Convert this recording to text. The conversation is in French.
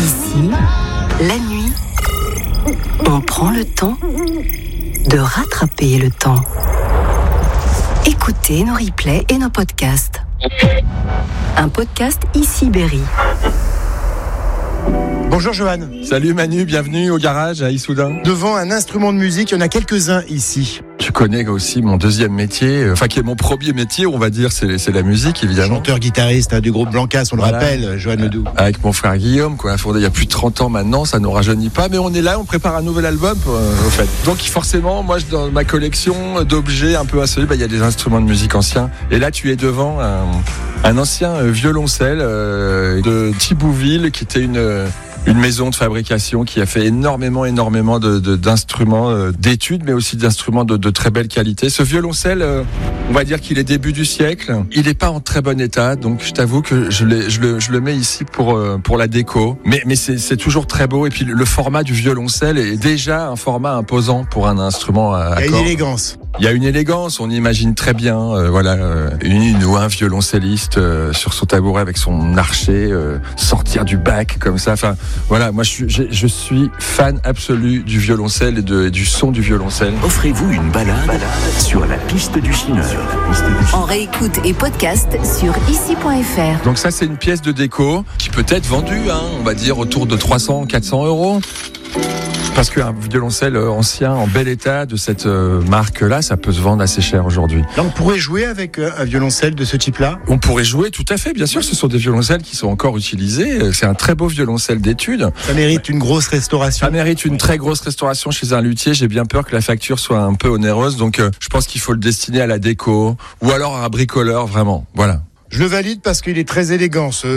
Ici, la nuit, on prend le temps de rattraper le temps. Écoutez nos replays et nos podcasts. Un podcast Ici Berry. Bonjour Johan. Salut Manu, bienvenue au garage à Issoudun. Devant un instrument de musique, il y en a quelques-uns ici. Tu connais aussi mon deuxième métier, qui est mon premier métier, on va dire, c'est la musique évidemment. Chanteur-guitariste du groupe Blancas, on le rappelle, Johan Ledoux. Avec mon frère Guillaume, qu'on a fondé il y a plus de 30 ans maintenant, ça ne nous rajeunit pas, mais on est là, on prépare un nouvel album au fait. Donc forcément, moi dans ma collection d'objets un peu insolites, il y a des instruments de musique anciens. Et là tu es devant un ancien violoncelle de Thibouville, qui était une maison de fabrication qui a fait énormément d'instruments d'études, mais aussi d'instruments de très belle qualité. Ce violoncelle, on va dire qu'il est début du siècle. Il n'est pas en très bon état, donc je t'avoue que je le mets ici pour la déco. Mais c'est toujours très beau. Et puis le format du violoncelle est déjà un format imposant pour un instrument à cordes. Il y a une élégance. Il y a une élégance, on imagine très bien, une ou un violoncelliste sur son tabouret avec son archet, sortir du bac comme ça. Enfin, voilà, moi je suis fan absolu du violoncelle et du son du violoncelle. Offrez-vous une balade sur la piste du chineur. En réécoute et podcast sur ici.fr. Donc ça, c'est une pièce de déco qui peut être vendue, on va dire autour de 300-400 euros. Parce qu'un violoncelle ancien en bel état de cette marque-là, ça peut se vendre assez cher aujourd'hui. Là, on pourrait jouer avec un violoncelle de ce type-là ? On pourrait jouer, tout à fait, bien sûr. Ce sont des violoncelles qui sont encore utilisés. C'est un très beau violoncelle d'études. Ça mérite une grosse restauration. Ça mérite une très grosse restauration chez un luthier. J'ai bien peur que la facture soit un peu onéreuse. Donc, je pense qu'il faut le destiner à la déco ou alors à un bricoleur, vraiment. Voilà. Je le valide parce qu'il est très élégant,